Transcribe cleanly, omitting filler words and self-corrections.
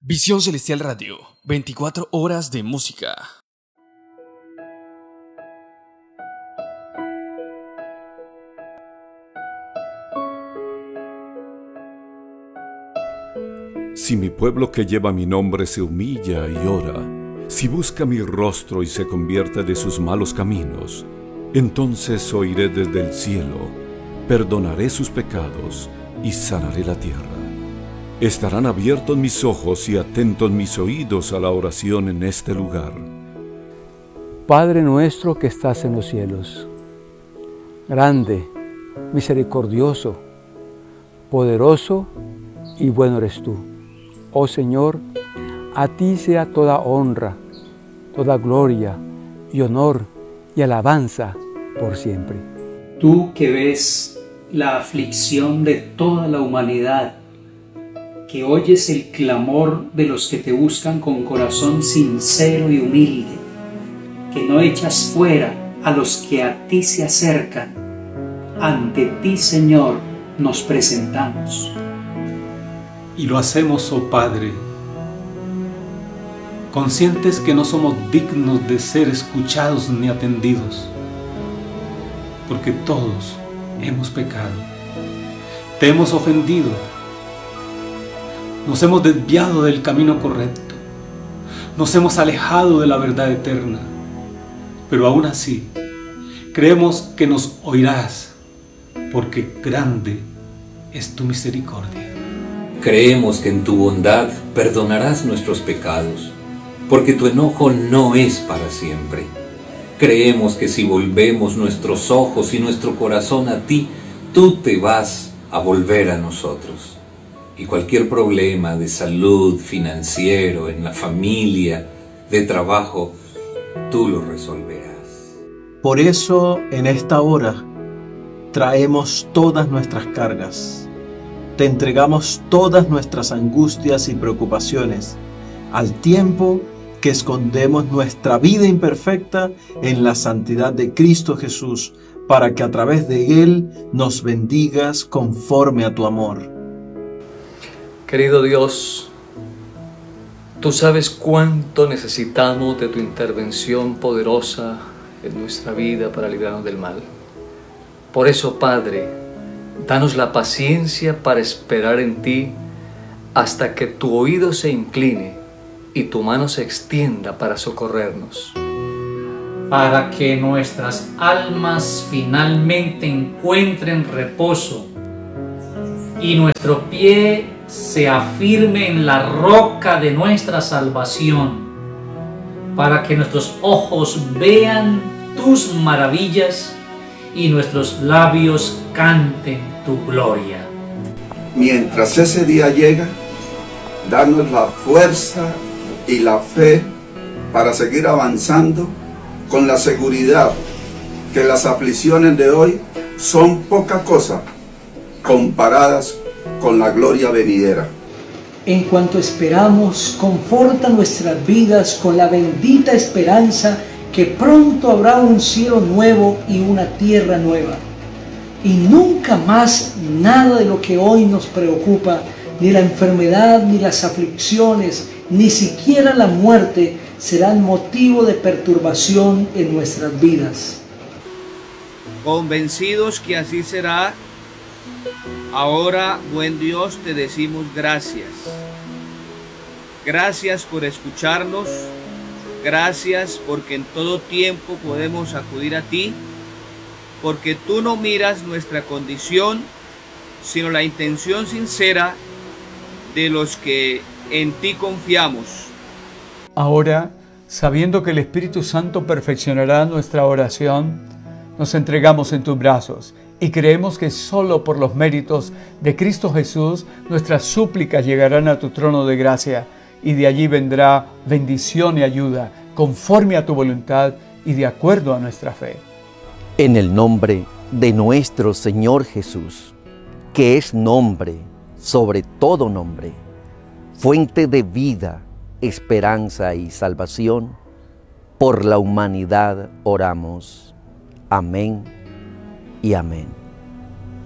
Visión Celestial Radio, 24 horas de música. Si mi pueblo que lleva mi nombre se humilla y ora, si busca mi rostro y se convierte de sus malos caminos, entonces oiré desde el cielo, perdonaré sus pecados y sanaré la tierra. Estarán abiertos mis ojos y atentos mis oídos a la oración en este lugar. Padre nuestro que estás en los cielos, grande, misericordioso, poderoso y bueno eres tú. Oh Señor, a ti sea toda honra, toda gloria y honor y alabanza por siempre. Tú que ves la aflicción de toda la humanidad, que oyes el clamor de los que te buscan con corazón sincero y humilde, que no echas fuera a los que a ti se acercan, ante ti, Señor, nos presentamos. Y lo hacemos, oh Padre, conscientes que no somos dignos de ser escuchados ni atendidos, porque todos hemos pecado, te hemos ofendido, nos hemos desviado del camino correcto, nos hemos alejado de la verdad eterna, pero aún así creemos que nos oirás, porque grande es tu misericordia. Creemos que en tu bondad perdonarás nuestros pecados, porque tu enojo no es para siempre. Creemos que si volvemos nuestros ojos y nuestro corazón a ti, tú te vas a volver a nosotros. Y cualquier problema de salud, financiero, en la familia, de trabajo, tú lo resolverás. Por eso, en esta hora, traemos todas nuestras cargas. Te entregamos todas nuestras angustias y preocupaciones, al tiempo que escondemos nuestra vida imperfecta en la santidad de Cristo Jesús, para que a través de Él nos bendigas conforme a tu amor. Querido Dios, tú sabes cuánto necesitamos de tu intervención poderosa en nuestra vida para librarnos del mal. Por eso, Padre, danos la paciencia para esperar en ti hasta que tu oído se incline y tu mano se extienda para socorrernos. Para que nuestras almas finalmente encuentren reposo y nuestro pie se afirme en la roca de nuestra salvación, para que nuestros ojos vean tus maravillas y nuestros labios canten tu gloria. Mientras ese día llega, danos la fuerza y la fe para seguir avanzando con la seguridad que las aflicciones de hoy son poca cosa comparadas con la gloria venidera. En cuanto esperamos, conforta nuestras vidas con la bendita esperanza que pronto habrá un cielo nuevo y una tierra nueva. Y nunca más nada de lo que hoy nos preocupa, ni la enfermedad, ni las aflicciones, ni siquiera la muerte, serán motivo de perturbación en nuestras vidas. Convencidos que así será, ahora, buen Dios, te decimos gracias. Gracias por escucharnos. Gracias porque en todo tiempo podemos acudir a ti, porque tú no miras nuestra condición, sino la intención sincera de los que en ti confiamos. Ahora, sabiendo que el Espíritu Santo perfeccionará nuestra oración, nos entregamos en tus brazos y creemos que solo por los méritos de Cristo Jesús nuestras súplicas llegarán a tu trono de gracia, y de allí vendrá bendición y ayuda conforme a tu voluntad y de acuerdo a nuestra fe. En el nombre de nuestro Señor Jesús, que es nombre sobre todo nombre, fuente de vida, esperanza y salvación, por la humanidad oramos. Amén y amén.